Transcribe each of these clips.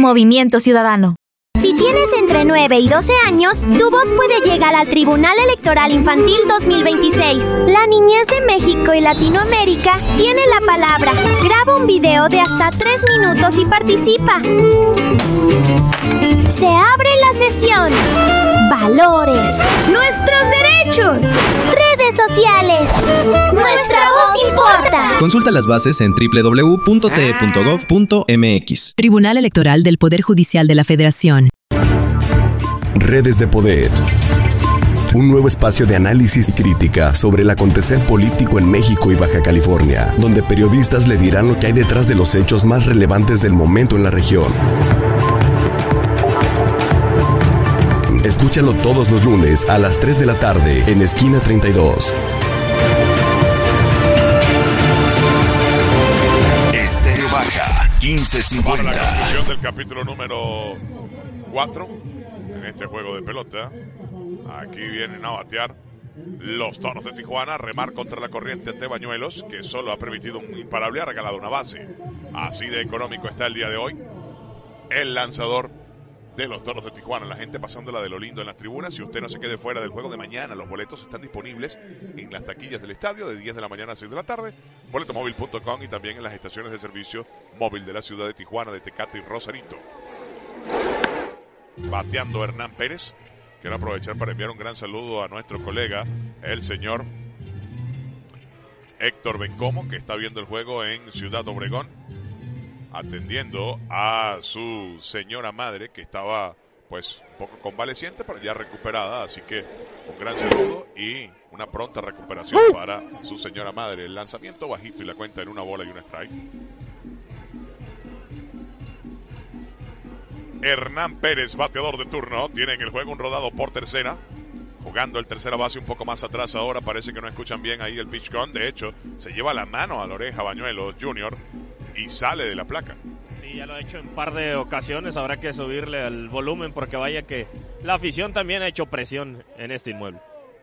Movimiento Ciudadano. Si tienes entre 9 y 12 años, tu voz puede llegar al Tribunal Electoral Infantil 2026. La niñez de México y Latinoamérica tiene la palabra. Graba un video de hasta 3 minutos y participa. Se abre la sesión. Valores. Nuestros derechos. Redes sociales. Nuestra voz importa. Consulta las bases en www.te.gov.mx. Tribunal Electoral del Poder Judicial de la Federación. Redes de Poder. Un nuevo espacio de análisis y crítica sobre el acontecer político en México y Baja California, donde periodistas le dirán lo que hay detrás de los hechos más relevantes del momento en la región. Escúchalo todos los lunes a las 3 de la tarde en Esquina 32. Estéreo Baja 1550. Para la conclusión del capítulo número 4 en este juego de pelota. Aquí vienen a batear los Toros de Tijuana. Remar contra la corriente ante Bañuelos, que solo ha permitido un imparable, ha regalado una base. Así de económico está el día de hoy el lanzador de los Toros de Tijuana. La gente pasándola de lo lindo en las tribunas. Si usted no se quede fuera del juego de mañana, los boletos están disponibles en las taquillas del estadio de 10 de la mañana a 6 de la tarde, boletomóvil.com, y también en las estaciones de servicio móvil de la ciudad de Tijuana, de Tecate y Rosarito. Bateando Hernán Pérez. Quiero aprovechar para enviar un gran saludo a nuestro colega, el señor Héctor Bencomo, que está viendo el juego en Ciudad Obregón, atendiendo a su señora madre, que estaba pues un poco convaleciente, pero ya recuperada. Así que un gran saludo y una pronta recuperación para su señora madre. El lanzamiento bajito y la cuenta en 1 bola y 1 strike. Hernán Pérez, bateador de turno, tiene en el juego un rodado por tercera, jugando el tercera base un poco más atrás ahora. Parece que no escuchan bien ahí el pitch count. De hecho, se lleva la mano a la oreja Bañuelos Jr. y sale de la placa. Sí, ya lo ha hecho en un par de ocasiones. Habrá que subirle al volumen, porque vaya que la afición también ha hecho presión en este inmueble.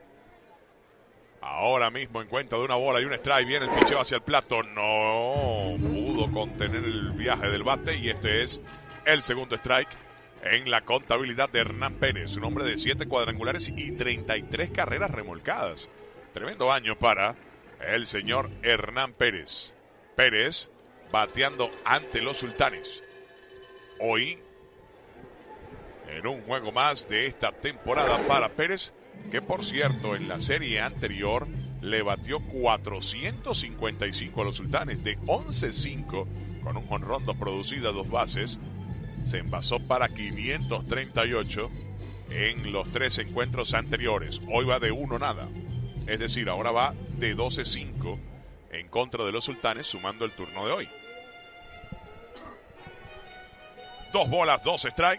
Ahora mismo en cuenta de 1 bola y 1 strike, viene el picheo hacia el plato. No pudo contener el viaje del bate, y este es el segundo strike en la contabilidad de Hernán Pérez, un hombre de 7 cuadrangulares y 33 carreras remolcadas. Tremendo año para el señor Hernán Pérez. Pérez bateando ante los Sultanes. Hoy, en un juego más de esta temporada para Pérez, que por cierto en la serie anterior le batió 455 a los Sultanes, de 11-5, con un jonrón, 2 producidas, 2 bases. Se envasó para 538 en los 3 encuentros anteriores. Hoy va de 1 nada. Es decir, ahora va de 12-5 en contra de los Sultanes, sumando el turno de hoy. 2 bolas, 2 strike.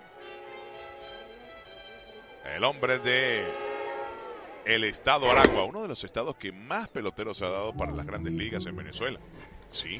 El hombre de el estado Aragua, uno de los estados que más peloteros ha dado para las grandes ligas en Venezuela. Sí.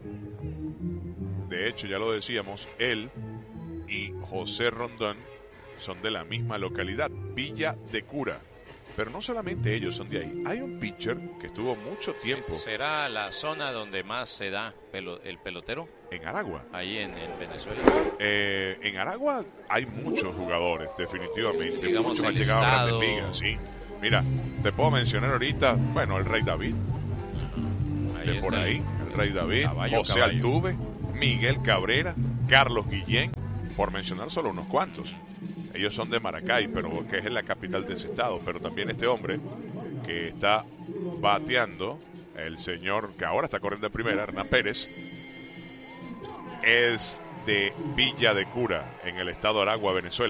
De hecho, ya lo decíamos, él y José Rondón son de la misma localidad, Villa de Cura. Pero no solamente ellos son de ahí. Hay un pitcher que estuvo mucho tiempo. ¿Será la zona donde más se da el pelotero? En Aragua. Ahí en Venezuela. En Aragua hay muchos jugadores, definitivamente. Digamos, muchos han el llegado a estado... grandes ligas, sí. Mira, te puedo mencionar ahorita, bueno, el Rey David. Ahí de por está ahí, el Rey David, Caballo, José Altuve, Miguel Cabrera, Carlos Guillén, por mencionar solo unos cuantos. Ellos son de Maracay, pero que es la capital de ese estado. Pero también este hombre que está bateando, el señor que ahora está corriendo en primera, Hernán Pérez, es de Villa de Cura, en el estado de Aragua, Venezuela.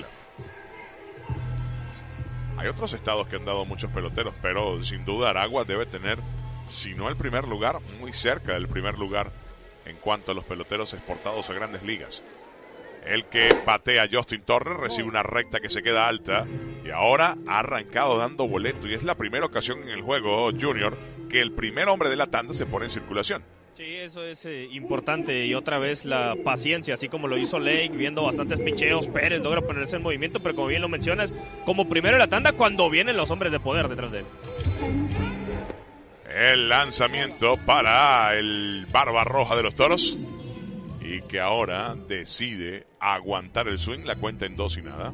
Hay otros estados que han dado muchos peloteros, pero sin duda Aragua debe tener, si no el primer lugar, muy cerca del primer lugar en cuanto a los peloteros exportados a grandes ligas. El que batea Justin Torres recibe una recta que se queda alta y ahora ha arrancado dando boleto, y es la primera ocasión en el juego, Junior, que el primer hombre de la tanda se pone en circulación. Sí, eso es importante, y otra vez la paciencia, así como lo hizo Lake, viendo bastantes picheos. Pérez logra ponerse en movimiento, pero como bien lo mencionas, como primero en la tanda cuando vienen los hombres de poder detrás de él. El lanzamiento para el Barba Roja de los Toros. y que ahora decide aguantar el swing, la cuenta en 2-0.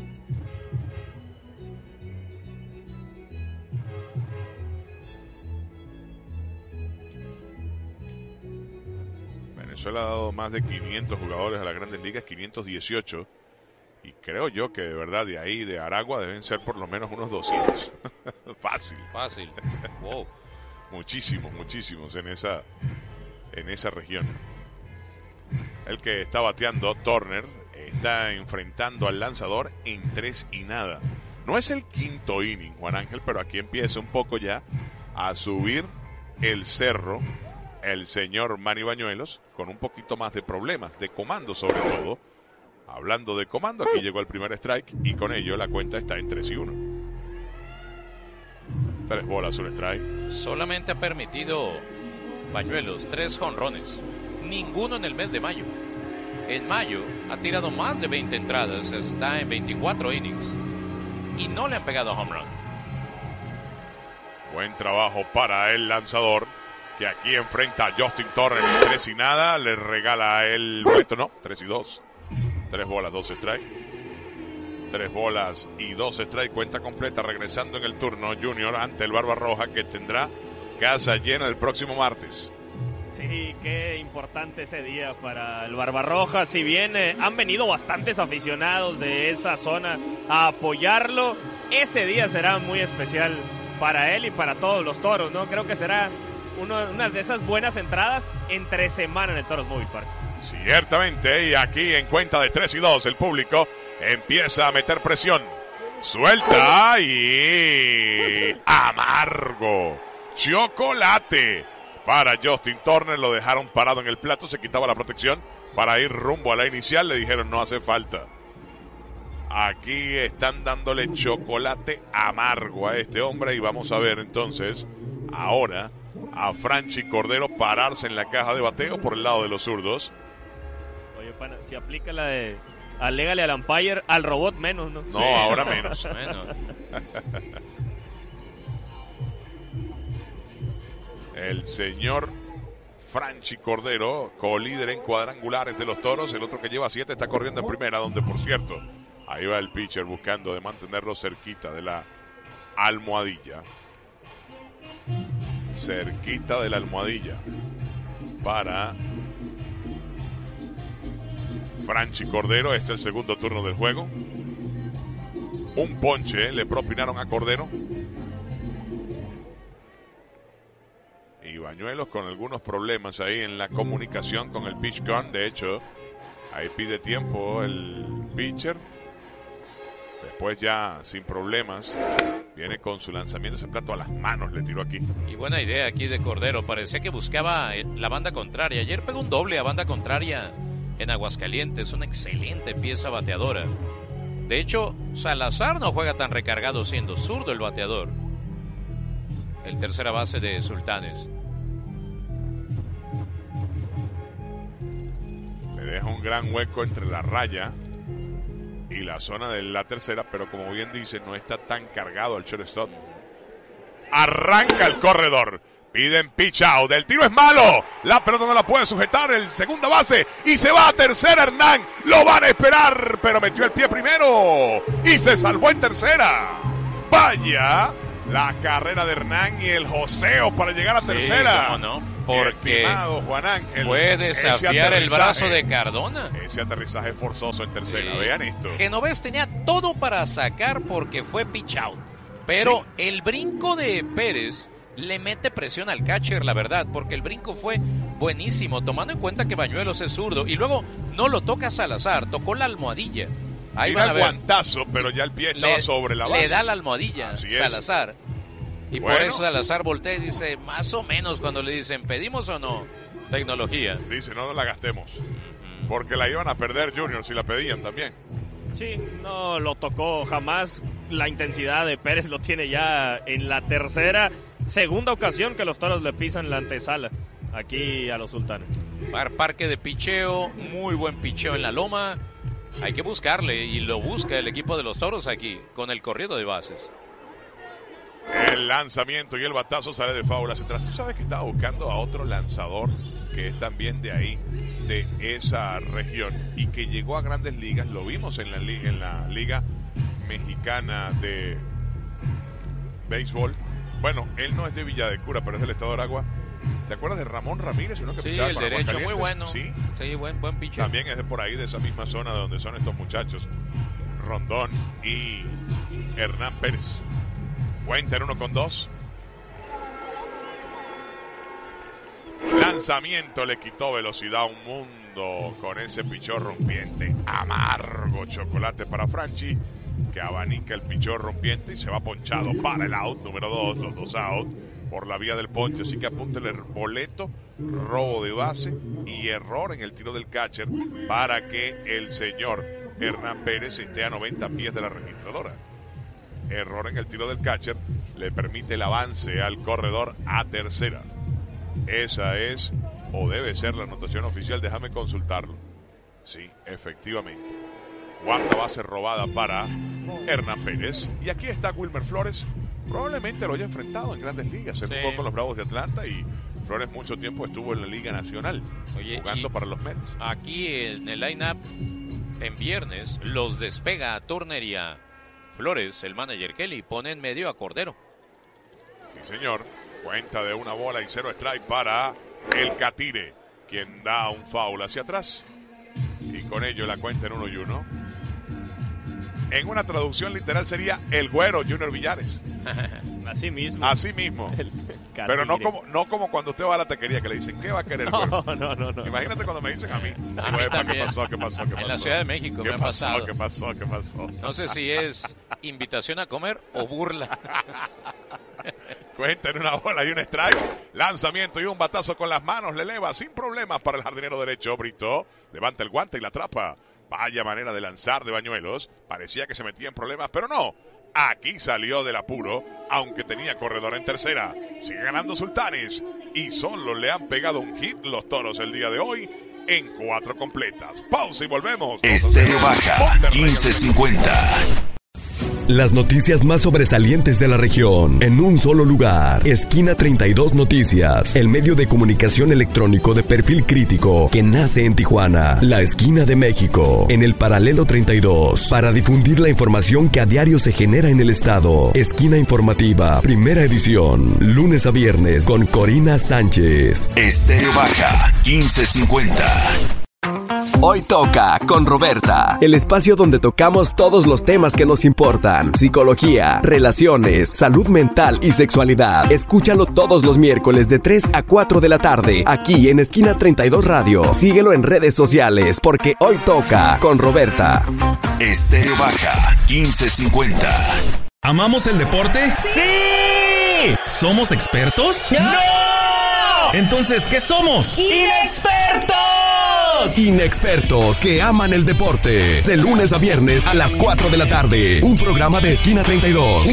Venezuela ha dado más de 500 jugadores a las Grandes Ligas, 518. Y creo yo que de verdad de ahí, de Aragua, deben ser por lo menos unos 200. Fácil. Wow. Muchísimos en esa región. El que está bateando, Turner, está enfrentando al lanzador en 3-0. No es el quinto inning, Juan Ángel, pero aquí empieza un poco ya a subir el cerro el señor Manny Bañuelos, con un poquito más de problemas, de comando sobre todo. Hablando de comando, aquí llegó el primer strike y con ello la cuenta está en 3-1. 3 bolas, un strike. Solamente ha permitido Bañuelos 3 jonrones, ninguno en el mes de mayo. En mayo ha tirado más de 20 entradas, está en 24 innings y no le han pegado a home run. Buen trabajo para el lanzador, que aquí enfrenta a Justin Turner en 3-0, le regala el boleto, no, 3-2. 3 bolas, 2 strike. 3 bolas y 2 strike, cuenta completa, regresando en el turno Junior ante el Barba Roja, que tendrá casa llena el próximo martes. Sí, qué importante ese día para el Barbarroja. Si bien han venido bastantes aficionados de esa zona a apoyarlo, ese día será muy especial para él y para todos los toros, ¿no? Creo que será una de esas buenas entradas entre semana en el Toros Mobile Park. Ciertamente, y aquí en cuenta de 3-2 el público empieza a meter presión. Suelta y amargo. Chocolate para Justin Turner, lo dejaron parado en el plato, se quitaba la protección para ir rumbo a la inicial, le dijeron no hace falta. Aquí están dándole chocolate amargo a este hombre y vamos a ver entonces ahora a Franchi Cordero pararse en la caja de bateo por el lado de los zurdos. Oye, pana, si aplica la de alégale al umpire, al robot menos, ¿no? No, Sí, ahora menos. El señor Franchi Cordero, colíder en cuadrangulares de los toros. El otro que lleva 7 está corriendo en primera, donde por cierto, ahí va el pitcher buscando de mantenerlo cerquita de la almohadilla. Cerquita de la almohadilla para Franchi Cordero. Este es el segundo turno del juego. Un ponche le propinaron a Cordero. Y Bañuelos con algunos problemas ahí en la comunicación con el pitch gun. De hecho, ahí pide tiempo el pitcher. Después ya sin problemas viene con su lanzamiento, ese plato a las manos le tiró aquí. Y buena idea aquí de Cordero, parecía que buscaba la banda contraria. Ayer pegó un doble a banda contraria en Aguascalientes, una excelente pieza bateadora. De hecho, Salazar no juega tan recargado siendo zurdo el bateador. El tercera base de Sultanes. Le deja un gran hueco entre la raya y la zona de la tercera, pero como bien dice, no está tan cargado el shortstop. Arranca el corredor. Piden pitch out. El tiro es malo. La pelota no la puede sujetar el segunda base. Y se va a tercera Hernán. Lo van a esperar, pero metió el pie primero. Y se salvó en tercera. Vaya la carrera de Hernán y el joseo para llegar a tercera. ¿Cómo no? Porque estimado Juan Ángel, puede desafiar el brazo de Cardona. Ese aterrizaje forzoso en tercera. Sí. Vean esto. Genovés tenía todo para sacar porque fue pitch out. Pero sí, el brinco de Pérez le mete presión al catcher, la verdad, porque el brinco fue buenísimo, tomando en cuenta que Bañuelos es zurdo. Y luego no lo toca Salazar, tocó la almohadilla. Ahí van a ver. Guantazo, pero ya el pie estaba sobre la base. Le da la almohadilla a Salazar. Y bueno, por eso Salazar voltea y dice, más o menos cuando le dicen, ¿pedimos o no tecnología? Dice, no la gastemos. Porque la iban a perder Junior si la pedían también. Sí, no lo tocó jamás. La intensidad de Pérez lo tiene ya en la segunda ocasión que los toros le pisan la antesala aquí a los Sultanes. Parque de picheo, muy buen picheo en la loma. Hay que buscarle y lo busca el equipo de los toros aquí con el corrido de bases. El lanzamiento y el batazo sale de foul hacia atrás. Tú sabes que estaba buscando a otro lanzador que es también de ahí, de esa región, y que llegó a Grandes Ligas. Lo vimos en la Liga Mexicana de Béisbol. Bueno, él no es de Villa de Cura, pero es del estado de Aragua. ¿Te acuerdas de Ramón Ramírez? Uno que Sí, pichaba el con derecho, muy Aguascalientes. bueno. Sí, buen pitcher. También es de por ahí, de esa misma zona de donde son estos muchachos, Rondón y Hernán Pérez. Cuenta en 1-2. Lanzamiento, le quitó velocidad a un mundo con ese pichón rompiente. Amargo chocolate para Franchi, que abanica el pichón rompiente y se va ponchado para el out número 2. Los dos out por la vía del ponche. Así que apúntele boleto, robo de base y error en el tiro del catcher para que el señor Hernán Pérez esté a 90 pies de la registradora. Error en el tiro del catcher le permite el avance al corredor a tercera. Esa es, o debe ser, la anotación oficial. Déjame consultarlo. Sí, efectivamente. Cuarta base robada para Hernán Pérez. Y aquí está Wilmer Flores. Probablemente lo haya enfrentado en Grandes Ligas. Se jugó con los Bravos de Atlanta y Flores mucho tiempo estuvo en la Liga Nacional, jugando para los Mets. Aquí en el line-up, en viernes, los despega a Turner y a Flores. El manager Kelly pone en medio a Cordero. Sí, señor. Cuenta de 1 bola y 0 strike para el Catire, quien da un foul hacia atrás. Y con ello la cuenta en 1-1. En una traducción literal sería el güero Junior Villares. Así mismo. Así mismo. Pero no como cuando usted va a la taquería que le dicen, ¿qué va a querer el güero? No. Imagínate cuando me dicen a mí. A mí también. ¿Qué pasó? En la Ciudad de México me ha pasado. ¿Qué pasó? No sé si es invitación a comer o burla. Cuenta en 1 bola y 1 strike. Lanzamiento y un batazo con las manos. Le eleva sin problemas para el jardinero derecho. Brito levanta el guante y la atrapa. Vaya manera de lanzar de Bañuelos. Parecía que se metía en problemas, pero no. Aquí salió del apuro, aunque tenía corredor en tercera. Sigue ganando Sultanes. Y solo le han pegado un hit los Toros el día de hoy en 4 completas. Pausa y volvemos. Estéreo Baja 1550. Las noticias más sobresalientes de la región en un solo lugar. Esquina 32 Noticias, el medio de comunicación electrónico de perfil crítico que nace en Tijuana, la esquina de México, en el paralelo 32, para difundir la información que a diario se genera en el estado. Esquina informativa, primera edición, lunes a viernes con Corina Sánchez. Estéreo Baja 1550. Hoy toca con Roberta, el espacio donde tocamos todos los temas que nos importan: psicología, relaciones, salud mental y sexualidad. Escúchalo todos los miércoles de 3 a 4 de la tarde, aquí en Esquina 32 Radio. Síguelo en redes sociales, porque hoy toca con Roberta. Estéreo Baja 1550. ¿Amamos el deporte? ¡Sí! ¿Somos expertos? ¡No! Entonces, ¿qué somos? ¡Inexpertos! Inexpertos que aman el deporte. De lunes a viernes a las 4 de la tarde. Un programa de Esquina 32.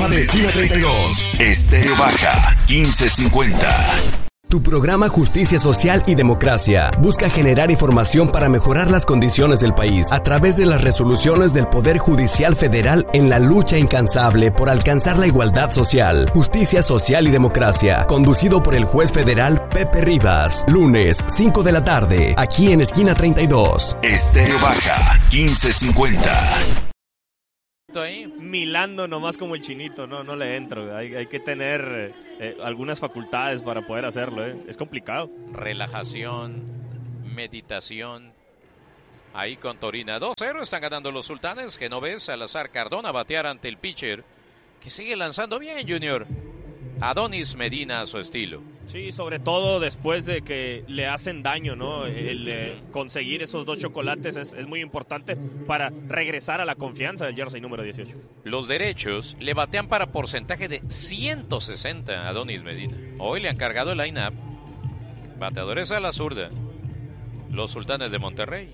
Estéreo Baja 1550. Tu programa Justicia Social y Democracia busca generar información para mejorar las condiciones del país a través de las resoluciones del Poder Judicial Federal en la lucha incansable por alcanzar la igualdad social. Justicia Social y Democracia, conducido por el juez federal Pepe Rivas. Lunes, 5 de la tarde, aquí en Esquina 32. Estéreo Baja 1550. Ahí, milando nomás como el chinito, no le entro. Hay que tener algunas facultades para poder hacerlo, es complicado. Relajación, meditación. Ahí con Torina 2-0 están ganando los Sultanes. Genovés, Salazar, Cardona batear ante el pitcher, que sigue lanzando bien, Junior. Adonis Medina a su estilo. Sí, sobre todo después de que le hacen daño, ¿no? El conseguir esos 2 chocolates es muy importante para regresar a la confianza del jersey número 18. Los derechos le batean para porcentaje de 160 a Adonis Medina. Hoy le han cargado el line-up. Bateadores a la zurda. Los Sultanes de Monterrey.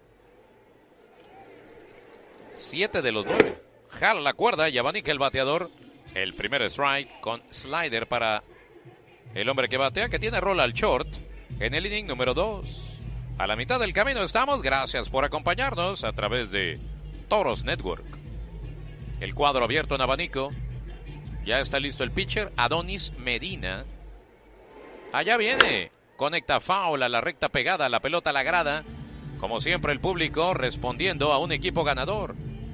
7 de los 9. Jala la cuerda y abanica el bateador. El primer strike con slider para el hombre que batea, que tiene rola al short en el inning número 2. A la mitad del camino estamos. Gracias por acompañarnos a través de Toros Network. El cuadro abierto en abanico. Ya está listo el pitcher, Adonis Medina. Allá viene. Conecta foul a la recta pegada, la pelota a la grada. Como siempre, el público respondiendo a un equipo ganador.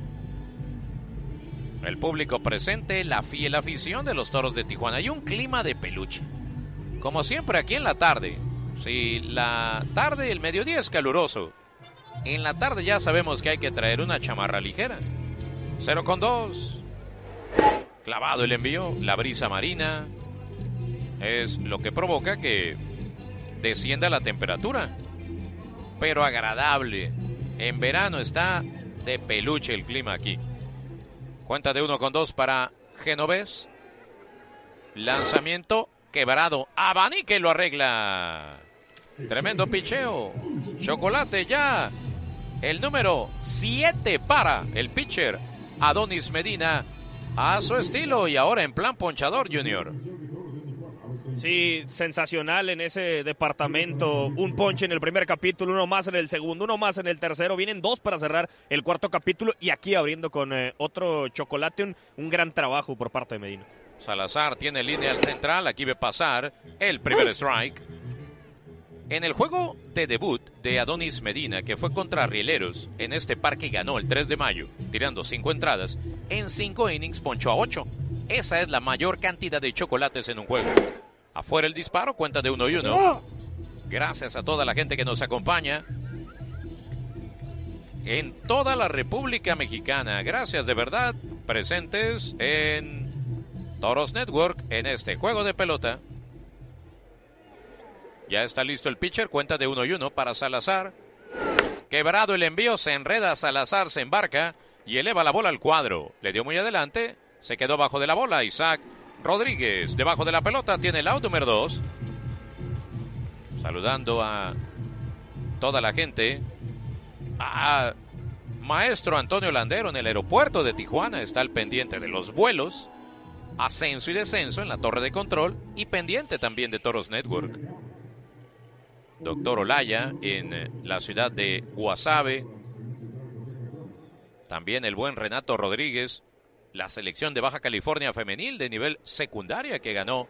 El público presente, la fiel afición de los Toros de Tijuana. Y un clima de peluche. Como siempre, aquí en la tarde. Si la tarde, el mediodía es caluroso. En la tarde ya sabemos que hay que traer una chamarra ligera. 0-2. Clavado el envío. La brisa marina es lo que provoca que descienda la temperatura. Pero agradable. En verano está de peluche el clima aquí. Cuenta de 1-2 para Genovés. Lanzamiento quebrado. Abanique lo arregla. Tremendo picheo. Chocolate ya. El número 7 para el pitcher Adonis Medina a su estilo y ahora en plan ponchador, Junior. Sí, sensacional en ese departamento. Un ponche en el primer capítulo, uno más en el segundo, uno más en el tercero. Vienen 2 para cerrar el cuarto capítulo y aquí abriendo con otro chocolate. Un gran trabajo por parte de Medina. Salazar tiene línea al central. Aquí ve pasar el primer strike. En el juego de debut de Adonis Medina, que fue contra Rieleros, en este parque ganó el 3 de mayo, tirando 5 entradas. En 5 innings ponchó a 8. Esa es la mayor cantidad de chocolates en un juego. Afuera el disparo, cuenta de 1-1. Gracias a toda la gente que nos acompaña en toda la República Mexicana. Gracias de verdad, presentes en Toros Network en este juego de pelota. Ya está listo el pitcher, cuenta de 1-1 para Salazar. Quebrado el envío, se enreda Salazar, se embarca y eleva la bola al cuadro. Le dio muy adelante, se quedó bajo de la bola. Isaac Rodríguez, debajo de la pelota, tiene el out número 2. Saludando a toda la gente. A Maestro Antonio Landero en el aeropuerto de Tijuana. Está al pendiente de los vuelos, ascenso y descenso en la torre de control y pendiente también de Toros Network. Doctor Olaya en la ciudad de Guasave. También el buen Renato Rodríguez, la selección de Baja California femenil de nivel secundaria que ganó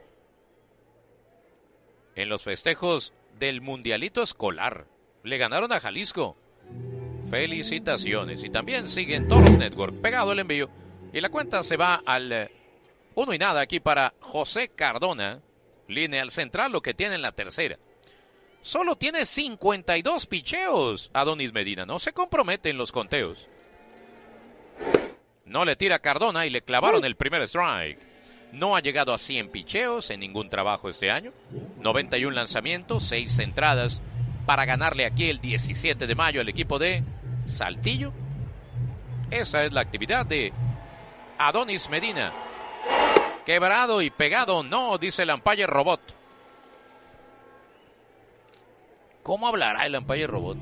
en los festejos del Mundialito Escolar. Le ganaron a Jalisco. Felicitaciones. Y también siguen Toros Network. Pegado el envío. Y la cuenta se va al 1-0 aquí para José Cardona. Línea al central, lo que tiene en la tercera. Solo tiene 52 picheos Adonis Medina. No se compromete en los conteos. No le tira Cardona y le clavaron el primer strike. No ha llegado a 100 picheos en ningún trabajo este año. 91 lanzamientos, 6 entradas para ganarle aquí el 17 de mayo al equipo de Saltillo. Esa es la actividad de Adonis Medina. Quebrado y pegado, no, dice el umpire robot. ¿Cómo hablará el umpire robot?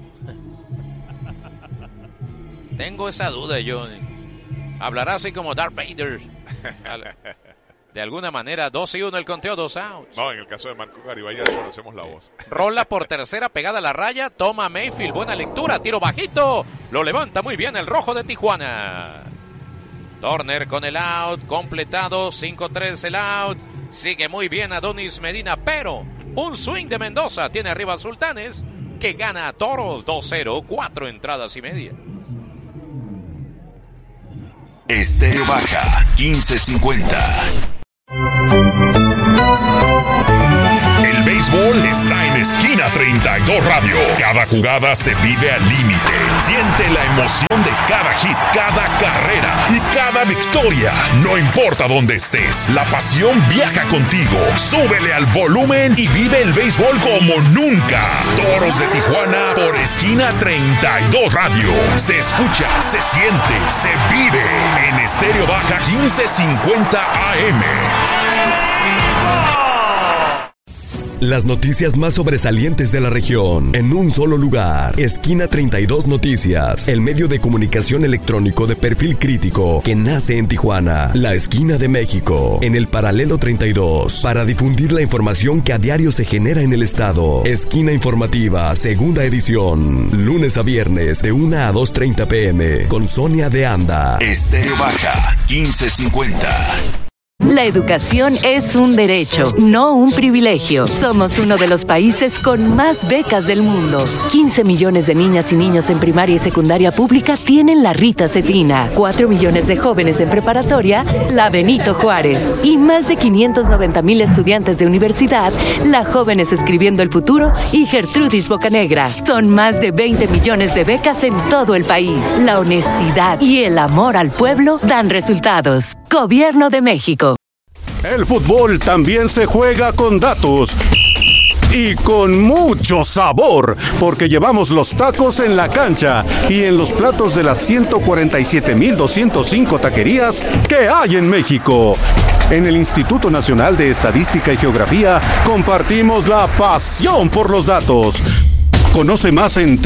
Tengo esa duda yo. Hablará así como Darth Vader. De alguna manera, 2-1 el conteo, 2 outs. No, en el caso de Marco Garibay ya conocemos la voz. Rola por tercera, pegada a la raya. Toma Mayfield, buena lectura, tiro bajito. Lo levanta muy bien el rojo de Tijuana. Turner con el out, completado, 5-3 el out. Sigue muy bien Adonis Medina, pero un swing de Mendoza tiene arriba a Sultanes, que gana a Toros 2-0, 4 entradas y media. Estéreo Baja, 1550. El béisbol está en Esquina 32 Radio. Cada jugada se vive al límite. Siente la emoción de cada hit, cada carrera y cada victoria. No importa dónde estés, la pasión viaja contigo. Súbele al volumen y vive el béisbol como nunca. Toros de Tijuana por Esquina 32 Radio. Se escucha, se siente, se vive en Estéreo Baja 1550 AM. Las noticias más sobresalientes de la región en un solo lugar. Esquina 32 Noticias, el medio de comunicación electrónico de perfil crítico que nace en Tijuana, la esquina de México, en el paralelo 32, para difundir la información que a diario se genera en el estado. Esquina informativa, segunda edición, lunes a viernes de 1 a 2:30 p.m. con Sonia de Anda. Estéreo Baja 1550. La educación es un derecho, no un privilegio. Somos uno de los países con más becas del mundo. 15 millones de niñas y niños en primaria y secundaria pública tienen la Rita Cetina. 4 millones de jóvenes en preparatoria, la Benito Juárez. Y más de 590,000 estudiantes de universidad, la Jóvenes Escribiendo el Futuro y Gertrudis Bocanegra. Son más de 20 millones de becas en todo el país. La honestidad y el amor al pueblo dan resultados. Gobierno de México. El fútbol también se juega con datos. Y con mucho sabor, porque llevamos los tacos en la cancha y en los platos de las 147,205 taquerías que hay en México. En el Instituto Nacional de Estadística y Geografía compartimos la pasión por los datos. Conoce más en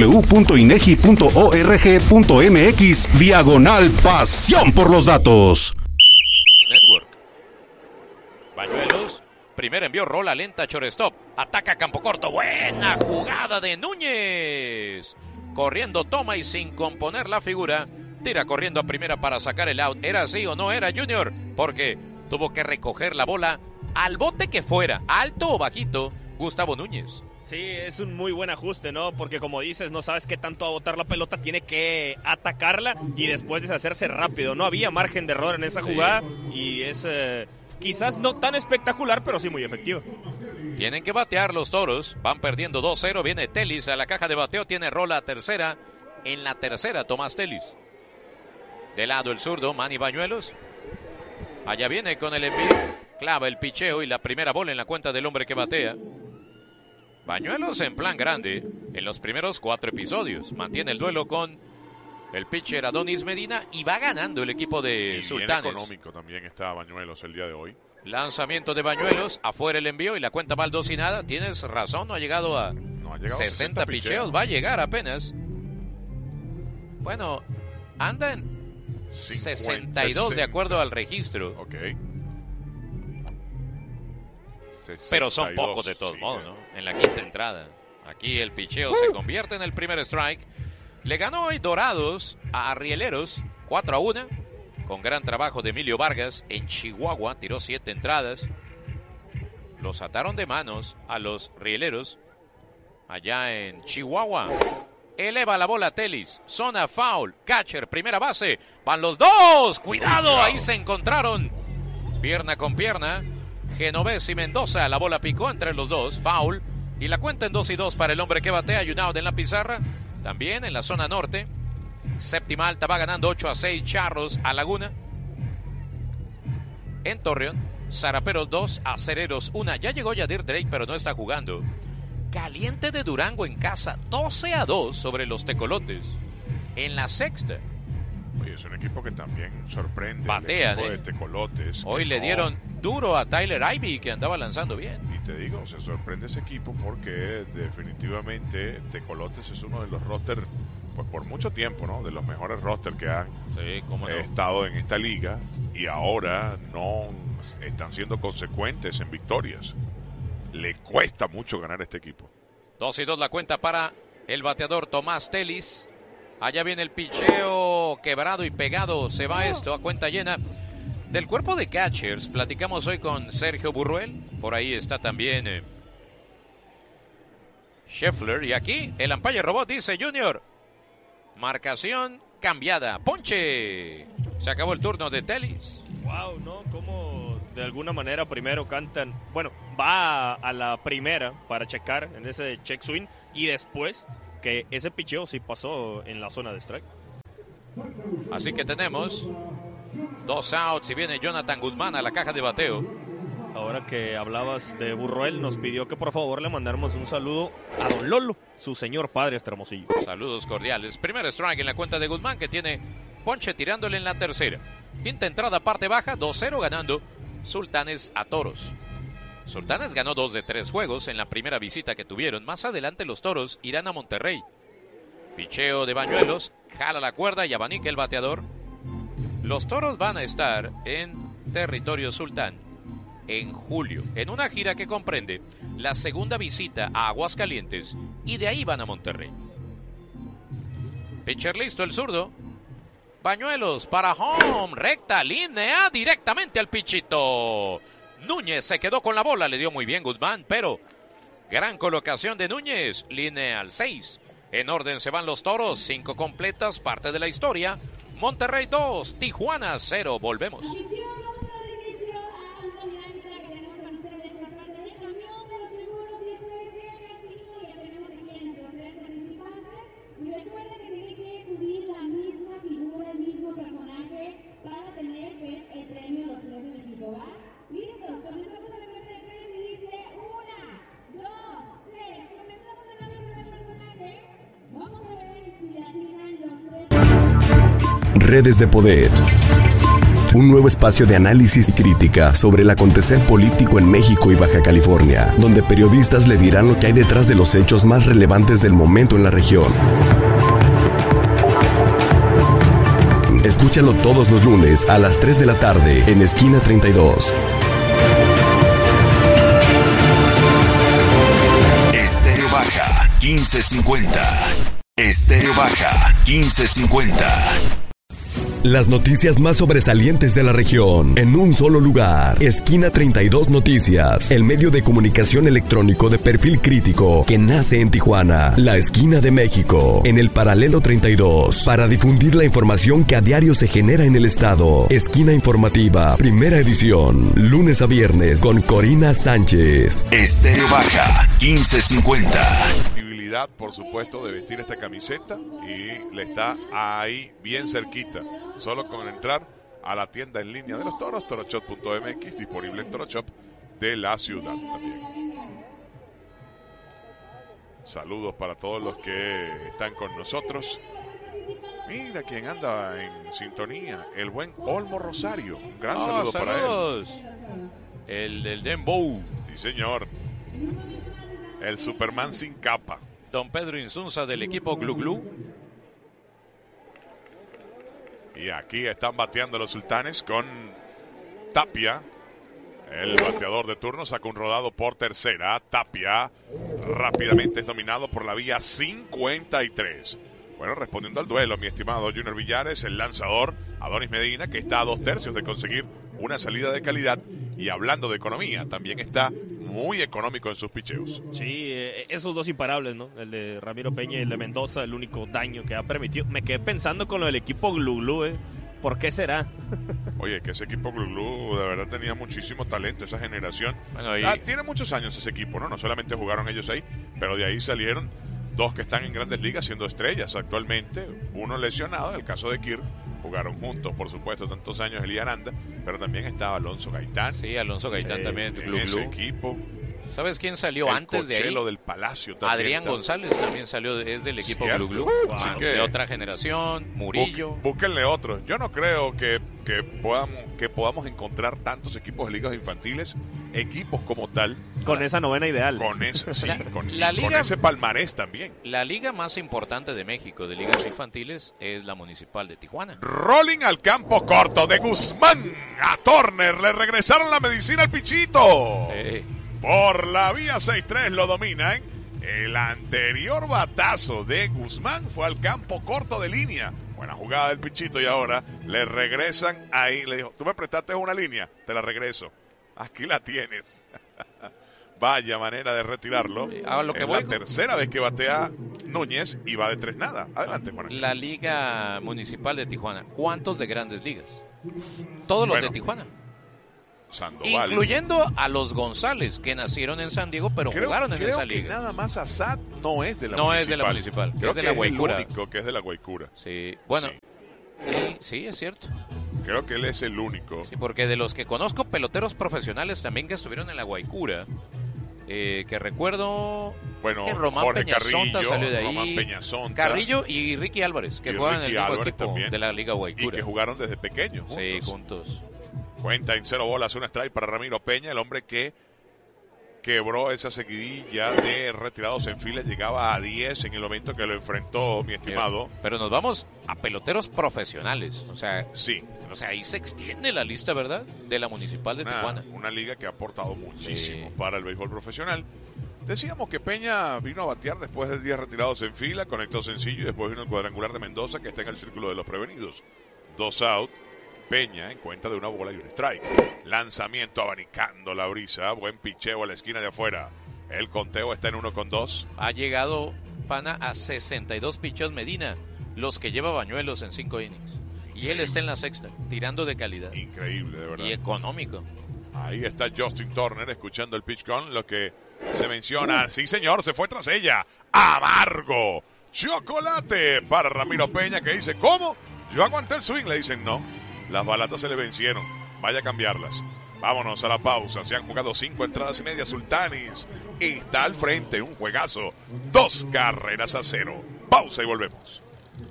www.inegi.org.mx/pasión por los datos. Network. Bañuelos. Primer envío, rola lenta, shortstop. Ataca campo corto. Buena jugada de Núñez. Corriendo, toma y sin componer la figura. Tira corriendo a primera para sacar el out. ¿Era así o no era, Junior? Porque tuvo que recoger la bola al bote que fuera, alto o bajito, Gustavo Núñez. Sí, es un muy buen ajuste, ¿no? Porque como dices, no sabes qué tanto va a botar la pelota, tiene que atacarla y después deshacerse rápido. No había margen de error en esa jugada y es quizás no tan espectacular, pero sí muy efectivo. Tienen que batear los Toros, van perdiendo 2-0, viene Telis a la caja de bateo, tiene rola a tercera, en la tercera Tomás Telis. De lado el zurdo, Manny Bañuelos, allá viene con el envío, clava el picheo y la primera bola en la cuenta del hombre que batea. Bañuelos en plan grande en los primeros 4 episodios. Mantiene el duelo con el pitcher Adonis Medina y va ganando el equipo de Sultanes. Bien económico también está Bañuelos el día de hoy. Lanzamiento de Bañuelos, afuera el envío y la cuenta va al 2 y nada. Tienes razón, no ha llegado a 60 picheos. Va a llegar apenas. Bueno, anda en 62 de acuerdo al registro. Ok. Pero son pocos de todos modos, ¿no? En la quinta entrada. Aquí el picheo se convierte en el primer strike. Le ganó hoy Dorados a Rieleros 4-1. Con gran trabajo de Emilio Vargas en Chihuahua. Tiró 7 entradas. Los ataron de manos a los Rieleros allá en Chihuahua. Eleva la bola Telis. Zona foul. Catcher, primera base. Van los dos. ¡Cuidado! Ahí se encontraron. Pierna con pierna. Genovés y Mendoza, la bola picó entre los dos, foul, y la cuenta en 2-2 para el hombre que batea, y un out en la pizarra, también en la zona norte. Séptima alta va ganando 8-6 Charros a Laguna. En Torreón, Zaraperos 2, Acereros 1, ya llegó Yadir Drake pero no está jugando. Caliente de Durango en casa, 12-2 sobre los Tecolotes, en la sexta. Oye, es un equipo que también sorprende. Batean, el equipo de Tecolotes. Hoy le dieron duro a Tyler Ivey, que andaba lanzando bien. Y te digo, se sorprende ese equipo porque definitivamente Tecolotes es uno de los rosters, pues por mucho tiempo, ¿no? De los mejores rosters que han estado en esta liga y ahora no están siendo consecuentes en victorias. Le cuesta mucho ganar a este equipo. 2-2 la cuenta para el bateador Tomás Telis. Allá viene el picheo quebrado y pegado. Se va esto a cuenta llena. Del cuerpo de catchers platicamos hoy con Sergio Burruel. Por ahí está también Scheffler. Y aquí el umpire robot dice: Junior, marcación cambiada. Ponche. Se acabó el turno de Telis. Wow, ¿no? Como de alguna manera primero cantan. Bueno, va a la primera para checar en ese check swing. Y después que ese picheo sí pasó en la zona de strike. Así que tenemos 2 outs y viene Jonathan Guzmán a la caja de bateo. Ahora que hablabas de Burruel, nos pidió que por favor le mandáramos un saludo a don Lolo, su señor padre hasta Hermosillo. Saludos cordiales. Primer strike en la cuenta de Guzmán, que tiene ponche tirándole en la tercera. Quinta entrada, parte baja, 2-0 ganando Sultanes a Toros. Sultanes ganó 2 de 3 juegos en la primera visita que tuvieron. Más adelante los Toros irán a Monterrey. Picheo de Bañuelos, jala la cuerda y abanica el bateador. Los Toros van a estar en territorio sultán en julio, en una gira que comprende la segunda visita a Aguascalientes y de ahí van a Monterrey. Pitcher listo, el zurdo. pañuelos para home, recta línea, directamente al pichito. Núñez se quedó con la bola, le dio muy bien Guzmán, pero gran colocación de Núñez, línea al 6. En orden se van los Toros, 5 completas, parte de la historia. Monterrey 2, Tijuana 0, volvemos. Redes de Poder. Un nuevo espacio de análisis y crítica sobre el acontecer político en México y Baja California, donde periodistas le dirán lo que hay detrás de los hechos más relevantes del momento en la región. Escúchalo todos los lunes a las 3 de la tarde en Esquina 32. Estéreo Baja 1550. Estéreo Baja 1550. Las noticias más sobresalientes de la región en un solo lugar. Esquina 32 Noticias, el medio de comunicación electrónico de perfil crítico que nace en Tijuana, la esquina de México, en el paralelo 32, para difundir la información que a diario se genera en el estado. Esquina informativa, primera edición, lunes a viernes con Corina Sánchez. Estéreo Baja 1550. Por supuesto, de vestir esta camiseta y le está ahí bien cerquita, solo con entrar a la tienda en línea de los toros, toroshop.mx, disponible en Toroshop de la ciudad también. Saludos para todos los que están con nosotros. Mira quién anda en sintonía, el buen Olmo Rosario. Un gran saludo para él. El del Dembow. Sí, señor. El Superman sin capa. Don Pedro Insunza del equipo Glu Glu. Y aquí están bateando los Sultanes con Tapia. El bateador de turno saca un rodado por tercera. Tapia rápidamente es dominado por la vía 53. Bueno, respondiendo al duelo, mi estimado Junior Villares, el lanzador Adonis Medina, que está a 2/3 de conseguir una salida de calidad. Y hablando de economía, también está muy económico en sus picheos. Sí, esos dos imparables, ¿no? El de Ramiro Peña y el de Mendoza, el único daño que ha permitido. Me quedé pensando con lo del equipo Glu Glu, ¿por qué será? Oye, que ese equipo Glu Glu de verdad tenía muchísimo talento, esa generación. Bueno, tiene muchos años ese equipo, ¿no? No solamente jugaron ellos ahí, pero de ahí salieron dos que están en Grandes Ligas siendo estrellas actualmente, uno lesionado, en el caso de Kirk. Jugaron juntos, por supuesto, tantos años Elí Aranda, pero también estaba Alonso Gaitán. Sí, Alonso Gaitán también en ese equipo. ¿Sabes quién salió antes de ahí? Del Palacio también. Podrían González también salió, es del equipo Glu Glu. Wow. De otra generación, Murillo. Búsquenle otro. Yo no creo que podamos encontrar tantos equipos de ligas infantiles, equipos como tal. Con esa novena ideal. Con eso, sí, con liga, ese palmarés también. La liga más importante de México de ligas infantiles es la Municipal de Tijuana. Rolling al campo corto de Guzmán a Turner. Le regresaron la medicina al pichito. Por la vía 6-3 lo dominan. El anterior batazo de Guzmán fue al campo corto de línea. Buena jugada del pichito y ahora le regresan ahí. Le dijo, tú me prestaste una línea, te la regreso. Aquí la tienes. Vaya manera de retirarlo. La tercera vez que batea Núñez y va de 3-0. Adelante, Juan. La Liga Municipal de Tijuana. ¿Cuántos de Grandes Ligas? Todos los de Tijuana. Sandoval. Incluyendo a los González, que nacieron en San Diego, pero jugaron en esa liga. Nada más Asad no es de la Municipal. No es de la Municipal, creo es de la Guaycura. Es el único que es de la Guaycura. Sí, bueno. Sí, es cierto. Creo que él es el único. Sí, porque de los que conozco peloteros profesionales también que estuvieron en la Guaycura, que recuerdo que Román Jorge Peñasonta Carrillo, salió de ahí. Román Peñasonta. Carrillo y Ricky Álvarez, que jugaban en el mismo equipo también, de la Liga Guaycura. Y que jugaron desde pequeños juntos. Sí, juntos. Cuenta en 0 bolas, un strike para Ramiro Peña, el hombre que quebró esa seguidilla de retirados en fila, llegaba a 10 en el momento que lo enfrentó, mi estimado. Pero nos vamos a peloteros profesionales, o sea, sí. O sea, ahí se extiende la lista, ¿verdad? De la Municipal de Tijuana. Una liga que ha aportado muchísimo para el béisbol profesional. Decíamos que Peña vino a batear después de 10 retirados en fila, conectó sencillo y después vino el cuadrangular de Mendoza, que está en el círculo de los prevenidos. 2 out. Peña en cuenta de una bola y un strike. Lanzamiento abanicando la brisa. Buen picheo a la esquina de afuera. El conteo está en 1-2. Ha llegado, pana, a 62 picheos Medina, los que lleva Bañuelos en 5 innings. Y él está en la sexta, tirando de calidad. Increíble, de verdad. Y económico. Ahí está Justin Turner escuchando el pitch con lo que se menciona. Sí, señor, se fue tras ella. Amargo. Chocolate para Ramiro Peña, que dice, ¿cómo? Yo aguanté el swing. Le dicen, no. Las balatas se le vencieron. Vaya a cambiarlas. Vámonos a la pausa. Se han jugado 5 entradas y media. Sultanis está al frente. Un juegazo. 2 carreras a 0. Pausa y volvemos.